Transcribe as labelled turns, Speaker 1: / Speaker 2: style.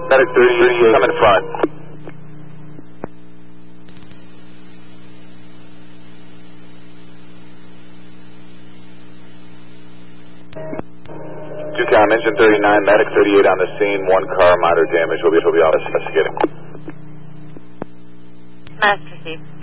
Speaker 1: Medic 38, come in front. Two-com, engine 39, medic 38 on the scene, one car, minor damage. We'll be investigating.
Speaker 2: Master Chief.